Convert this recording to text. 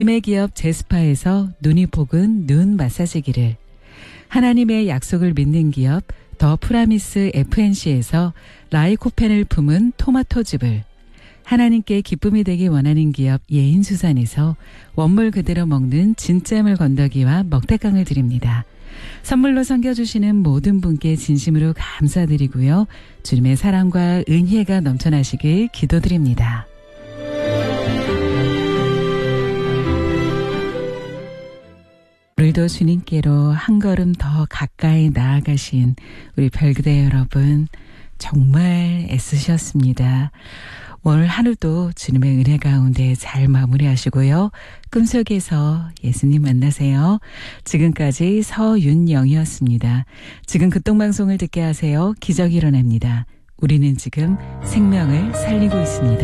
주님의 기업 제스파에서 눈이 폭은 눈 마사지기를, 하나님의 약속을 믿는 기업 더 프라미스 FNC에서 라이코펜을 품은 토마토즙을, 하나님께 기쁨이 되기 원하는 기업 예인수산에서 원물 그대로 먹는 진짜물 건더기와 먹태깡을 드립니다. 선물로 섬겨주시는 모든 분께 진심으로 감사드리고요. 주님의 사랑과 은혜가 넘쳐나시길 기도드립니다. 오늘도 주님께로 한 걸음 더 가까이 나아가신 우리 별그대 여러분, 정말 애쓰셨습니다. 오늘 하루도 주님의 은혜 가운데 잘 마무리하시고요. 꿈속에서 예수님 만나세요. 지금까지 서윤영이었습니다. 지금 극동방송을 듣게 하세요. 기적이 일어납니다. 우리는 지금 생명을 살리고 있습니다.